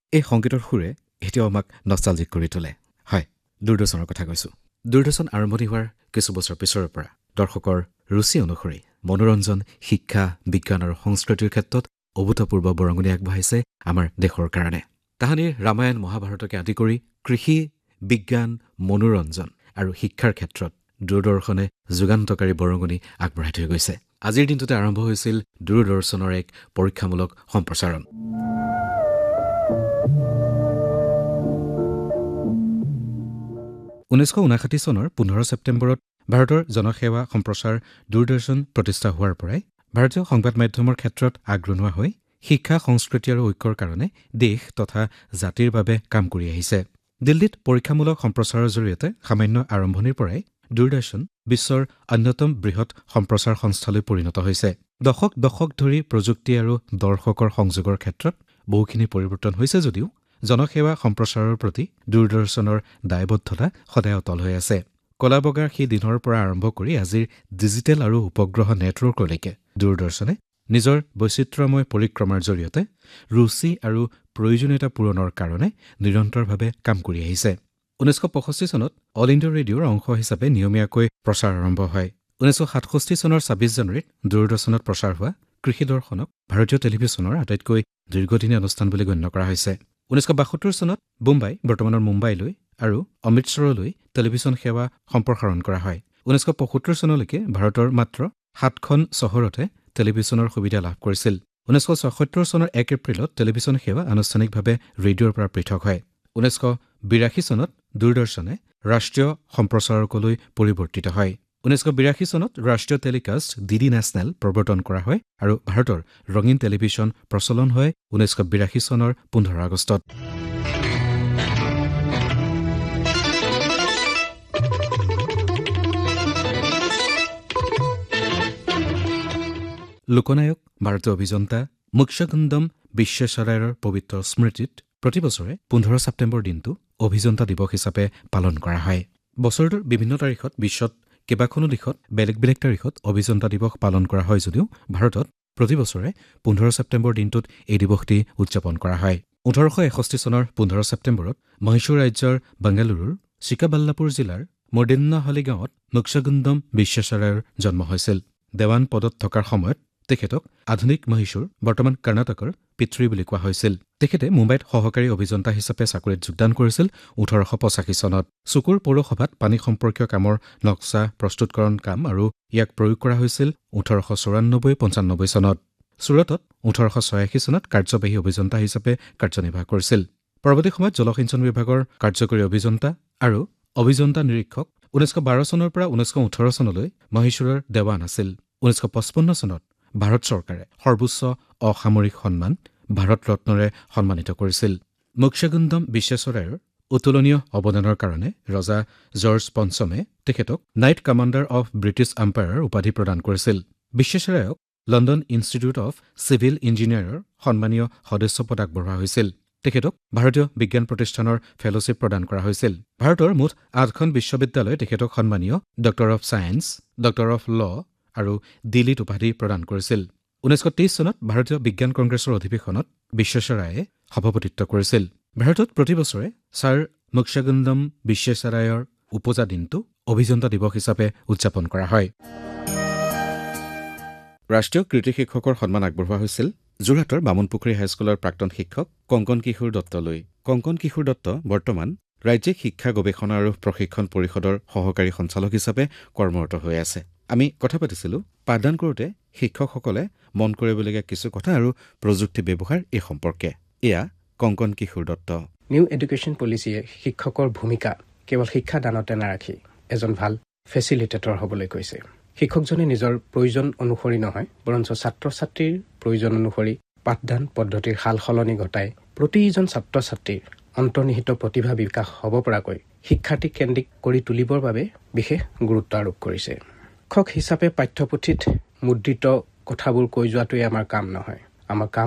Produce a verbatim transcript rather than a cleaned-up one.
এই সংগীতৰ সুৰে এতিয়াও আমাক নষ্টালজিক কৰি তোলে। হয়, দূৰদৰ্শনৰ কথা কৈছোঁ। দূৰদৰ্শন আৰম্ভণি হোৱাৰ কিছু বছৰ পিছৰে পৰা দৰ্শকৰ ৰুচি অনুসৰি মনোৰঞ্জন, শিক্ষা, বিজ্ঞান আৰু সংস্কৃতিৰ ক্ষেত্ৰত অভূতপূৰ্ব বৰঙণি আগবঢ়াইছে আমাৰ দেশৰ কাৰণে। তাহানিৰ ৰামায়ণ মহাভাৰতকে আদি কৰি কৃষি, বিজ্ঞান, মনোৰঞ্জন আৰু শিক্ষাৰ ক্ষেত্ৰত দূৰদৰ্শনে যুগান্তকাৰী বৰঙণি আগবঢ়াই থৈ গৈছে। আজিৰ দিনটোতে আৰম্ভ হৈছিল দূৰদৰ্শনৰ এক পৰীক্ষামূলক সম্প্ৰচাৰণ। ঊনৈছশ ঊনাষাঠি চনৰ পোন্ধৰ ছেপ্টেম্বৰত ভাৰতৰ জনসেৱা সম্প্ৰচাৰ দূৰদৰ্শন প্ৰতিষ্ঠা হোৱাৰ পৰাই ভাৰতীয় সংবাদ মাধ্যমৰ ক্ষেত্ৰত আগৰণুৱা হৈ শিক্ষা, সংস্কৃতি আৰু ঐক্যৰ কাৰণে দেশ তথা জাতিৰ বাবে কাম কৰি আহিছে। দিল্লীত পৰীক্ষামূলক সম্প্ৰচাৰৰ জৰিয়তে সামান্য আৰম্ভণিৰ পৰাই দূৰদৰ্শন বিশ্বৰ অন্যতম বৃহৎ সম্প্ৰচাৰ সংস্থালৈ পৰিণত হৈছে। দশক দশক ধৰি প্ৰযুক্তি আৰু দৰ্শকৰ সংযোগৰ ক্ষেত্ৰত বহুখিনি পৰিৱৰ্তন হৈছে যদিও জনসেৱা সম্প্ৰচাৰৰ প্ৰতি দূৰদৰ্শনৰ দায়বদ্ধতা সদায় অটল হৈ আছে। কলা বগাৰ সেই দিনৰ পৰা আৰম্ভ কৰি আজিৰ ডিজিটেল আৰু উপগ্ৰহ নেটৱৰ্কলৈকে দূৰদৰ্শনে নিজৰ বৈচিত্ৰ্যময় পৰিক্ৰমাৰ জৰিয়তে ৰুচি আৰু প্ৰয়োজনীয়তা পূৰণৰ কাৰণে নিৰন্তৰভাৱে কাম কৰি আহিছে। ঊনৈছশ পঁয়ষষ্ঠি চনত অল ইণ্ডিয়া ৰেডিঅ'ৰ অংশ হিচাপে নিয়মীয়াকৈ প্ৰচাৰ আৰম্ভ হয়। ঊনৈছশ সাতষষ্ঠি চনৰ ছাব্বিছ জানুৱাৰীত দূৰদৰ্শনত প্ৰচাৰ হোৱা কৃষি দৰ্শনক ভাৰতীয় টেলিভিছনৰ আটাইতকৈ দীৰ্ঘদিনীয়া অনুষ্ঠান বুলি গণ্য কৰা হৈছে। ঊনৈছশ বাসত্তৰ চনত বোম্বাই, বৰ্তমানৰ মুম্বাইলৈ আৰু অমৃতসৰলৈ টেলিভিছন সেৱা সম্প্ৰসাৰণ কৰা হয়। ঊনৈছশ পঁয়সত্তৰ চনলৈকে ভাৰতৰ মাত্ৰ সাতখন চহৰতে টেলিভিছনৰ সুবিধা লাভ কৰিছিল। ঊনৈছশ ছয়সত্তৰ চনৰ এক এপ্ৰিলত টেলিভিছন সেৱা আনুষ্ঠানিকভাৱে ৰেডিঅ'ৰ পৰা পৃথক হয়। ঊনৈছশ বিৰাশী চনত দূৰদৰ্শনে ৰাষ্ট্ৰীয় সম্প্ৰচাৰকলৈ পৰিৱৰ্তিত হয়। ঊনৈছশ বিৰাশী চনত ৰাষ্ট্ৰীয় টেলিকাষ্ট ডি ডি নেশ্যনেল প্ৰৱৰ্তন কৰা হয় আৰু ভাৰতৰ ৰঙীন টেলিভিছন প্ৰচলন হয় ঊনৈছশ বিৰাশী চনৰ পোন্ধৰ আগষ্টত। লোকনায়ক ভাৰতীয় অভিযন্তা মোক্ষগুণ্ডম বিশ্বেশ্বৰায়ৰ পবিত্ৰ স্মৃতিত প্ৰতিবছৰে পোন্ধৰ ছেপ্টেম্বৰ দিনটো অভিযন্তা দিৱস হিচাপে পালন কৰা হয়। বছৰটোৰ বিভিন্ন তাৰিখত বিশ্বত কেইবাখনো দিশত বেলেগ বেলেগ তাৰিখত অভিযন্তা দিৱস পালন কৰা হয় যদিও ভাৰতত প্ৰতিবছৰে পোন্ধৰ ছেপ্টেম্বৰ দিনটোত এই দিৱসটি উদযাপন কৰা হয়। ওঠৰশ এষষ্ঠি চনৰ পোন্ধৰ ছেপ্টেম্বৰত মহীশূৰ ৰাজ্যৰ বাংগালুৰুৰ চিকাবাল্লাপুৰ জিলাৰ মৰ্দেন্নাহলী গাঁৱত মোক্ষগুণ্ডম বিশ্বেশ্বৰায়ৰ জন্ম হৈছিল। দেৱান পদত থকাৰ সময়ত তেখেতক আধুনিক মহীশূৰ, বৰ্তমান কৰ্ণাটকৰ পিতৃ বুলি কোৱা হৈছিল। তেখেতে মুম্বাইত সহকাৰী অভিযন্তা হিচাপে চাকৰিত যোগদান কৰিছিল ওঠৰশ পঁচাশী চনত। চুকুৰ পৌৰসভাত পানী সম্পৰ্কীয় কামৰ নক্সা প্ৰস্তুতকৰণ কাম আৰু ইয়াক প্ৰয়োগ কৰা হৈছিল ওঠৰশ চৌৰান্নব্বৈ পঞ্চান্নব্বৈ চনত। চুৰটত ওঠৰশ ছয়াশী চনত কাৰ্যবাহী অভিযন্তা হিচাপে কাৰ্যনিৰ্বাহ কৰিছিল। পৰৱৰ্তী সময়ত জলসিঞ্চন বিভাগৰ কাৰ্যকৰী অভিযন্তা আৰু অভিযন্তা নিৰীক্ষক ঊনৈছশ বাৰ চনৰ পৰা ঊনৈছশ ওঠৰ চনলৈ মহীশূৰৰ দেৱান আছিল। ঊনৈছশ পঁচপন্ন চনত ভাৰত চৰকাৰে সৰ্বোচ্চ অসামৰিক সন্মান ভাৰত ৰত্নৰে সন্মানিত কৰিছিল। মোক্ষগুণ্ডম বিশ্বেশ্বৰায়ৰ অতুলনীয় অৱদানৰ কাৰণে ৰজা জৰ্জ পঞ্চমে তেখেতক night commander of British empire উপাধি প্ৰদান কৰিছিল। বিশ্বেশ্বৰায়ক লণ্ডন ইনষ্টিটিউট অৱ চিভিল ইঞ্জিনিয়াৰৰ সন্মানীয় সদস্য পদ আগবঢ়োৱা হৈছিল। তেখেতক ভাৰতীয় বিজ্ঞান প্ৰতিষ্ঠানৰ ফেলোশ্বিপ প্ৰদান কৰা হৈছিল। ভাৰতৰ মুঠ আঠখন বিশ্ববিদ্যালয়ে তেখেতক সন্মানীয় doctor of science, doctor of ল আৰু দিল্লীত উপাধি প্ৰদান কৰিছিল। ঊনৈছশ তেইছ চনত ভাৰতীয় বিজ্ঞান কংগ্ৰেছৰ অধিৱেশনত বিশ্বেশ্বৰায়ে সভাপতিত্ব কৰিছিল। ভাৰতত প্ৰতিবছৰে ছাৰ মোক্ষগুণ্ডম বিশ্বেশ্বৰায়ৰ উপজা দিনটো অভিযন্তা দিৱস হিচাপে উদযাপন কৰা হয়। ৰাষ্ট্ৰীয় কৃতি শিক্ষকৰ সন্মান আগবঢ়োৱা হৈছিল যোৰহাটৰ বামুণপুখুৰী হাইস্কুলৰ প্ৰাক্তন শিক্ষক কংকন কিশোৰ দত্তলৈ। কংকন কিশোৰ দত্ত বৰ্তমান ৰাজ্যিক শিক্ষা গৱেষণা আৰু প্ৰশিক্ষণ পৰিষদৰ সহকাৰী সঞ্চালক হিচাপে কৰ্মৰত হৈ আছে। আমি কথা পাতিছিলোঁ পাঠদান কৰোঁতে শিক্ষকসকলে মন কৰিবলগীয়া কিছু কথা আৰু প্ৰযুক্তি ব্যৱহাৰ এই সম্পৰ্কে। এয়া কংকন কিশোৰ দত্ত। নিউ এডুকেশ্যন পলিচিয়ে শিক্ষকৰ ভূমিকা কেৱল শিক্ষা দানতে নাৰাখি এজন ভাল ফেচিলিটেটৰ হ'বলৈ কৈছে। শিক্ষকজনে নিজৰ প্ৰয়োজন অনুসৰি নহয়, বৰঞ্চ ছাত্ৰ ছাত্ৰীৰ প্ৰয়োজন অনুসৰি পাঠদান পদ্ধতিৰ সাল সলনি ঘটাই প্ৰতিজন ছাত্ৰ ছাত্ৰীৰ অন্তৰ্নিহিত প্ৰতিভা বিকাশ হ'ব পৰাকৈ শিক্ষাৰ্থী কেন্দ্ৰিক কৰি তুলিবৰ বাবে বিশেষ গুৰুত্ব আৰোপ কৰিছে। শিক্ষক হিচাপে পাঠ্যপুথিত মুদ্ৰিত কথাবোৰ কৈ যোৱাটোৱে আমাৰ কাম নহয়। আমাৰ কাম